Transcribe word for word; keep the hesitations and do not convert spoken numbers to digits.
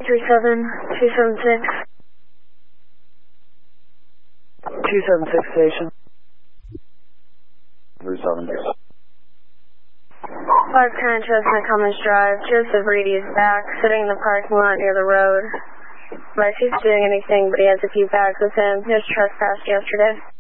three seven, two seven six. two seven six station. three seven. five ten, Chestnut Commons Drive. Joseph Reedy is back, sitting in the parking lot near the road. But he's doing anything, but he has a few bags with him. He was trespassed yesterday.